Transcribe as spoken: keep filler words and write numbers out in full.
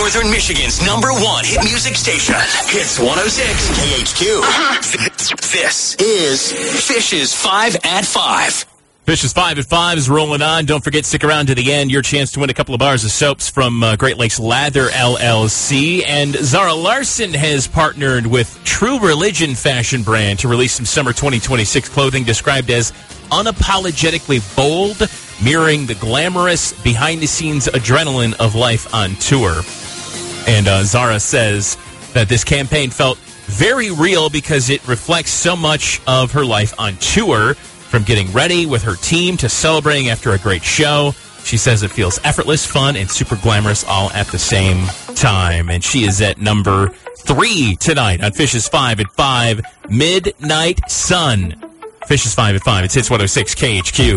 Northern Michigan's number one hit music station. Hits one oh six K H Q. Uh-huh. This is Fish's five at five. Fish's five at five is rolling on. Don't forget, stick around to the end. Your chance to win a couple of bars of soaps from uh, Great Lakes Lather, L L C. And Zara Larson has partnered with True Religion fashion brand to release some summer twenty twenty-six clothing described as unapologetically bold, mirroring the glamorous, behind-the-scenes adrenaline of life on tour. And uh, Zara says that this campaign felt very real because it reflects so much of her life on tour, from getting ready with her team to celebrating after a great show. She says it feels effortless, fun, and super glamorous all at the same time. And she is at number three tonight on Fish's five at five, Midnight Sun. Fish's five at five. It's Hits one oh six K H Q.